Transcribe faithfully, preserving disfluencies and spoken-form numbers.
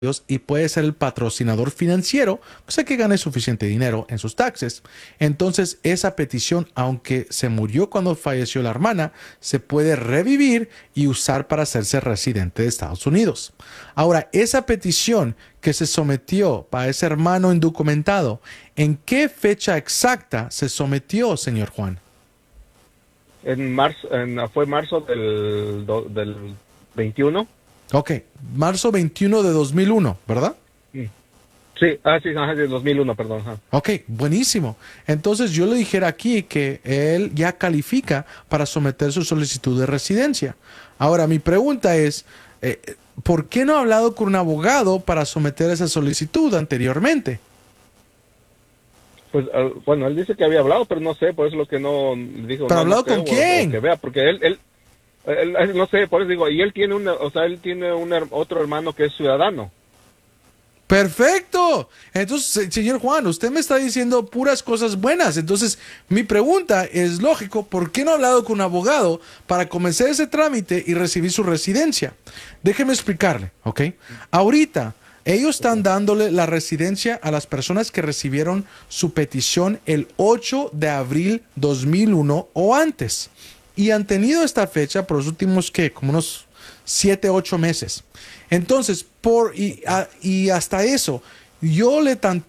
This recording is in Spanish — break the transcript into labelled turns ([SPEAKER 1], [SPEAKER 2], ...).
[SPEAKER 1] y puede ser el patrocinador financiero, o sea que gane suficiente dinero en sus taxes. Entonces, esa petición, aunque se murió cuando falleció la hermana, se puede revivir y usar para hacerse residente de Estados Unidos. Ahora, esa petición que se sometió para ese hermano indocumentado, ¿en qué fecha exacta se sometió, señor Juan?
[SPEAKER 2] En marzo, en, fue marzo del, do, del veintiuno.
[SPEAKER 1] Ok, marzo veintiuno de dos mil uno, ¿verdad?
[SPEAKER 2] Sí, ah, sí, ajá, de dos mil uno, perdón. Ajá.
[SPEAKER 1] Ok, buenísimo. Entonces yo le dijera aquí que él ya califica para someter su solicitud de residencia. Ahora, mi pregunta es, eh, ¿por qué no ha hablado con un abogado para someter esa solicitud anteriormente?
[SPEAKER 2] Pues, uh, bueno, él dice que había hablado, pero no sé, por eso lo que no dijo.
[SPEAKER 1] ¿Pero ha
[SPEAKER 2] No, no
[SPEAKER 1] hablado
[SPEAKER 2] creo,
[SPEAKER 1] con
[SPEAKER 2] o, o
[SPEAKER 1] quién?
[SPEAKER 2] que vea, porque él, él, él, él, no sé, por eso digo, y él tiene una, o sea, él tiene un, otro hermano que es ciudadano.
[SPEAKER 1] Perfecto. Entonces, señor Juan, usted me está diciendo puras cosas buenas. Entonces, mi pregunta es lógico, ¿por qué no ha hablado con un abogado para comenzar ese trámite y recibir su residencia? Déjeme explicarle, ¿ok? Ahorita, ellos están dándole la residencia a las personas que recibieron su petición el ocho de abril dos mil uno o antes. Y han tenido esta fecha por los últimos, ¿qué? Como unos siete, ocho meses. Entonces, por y, a, y hasta eso, yo le tanteo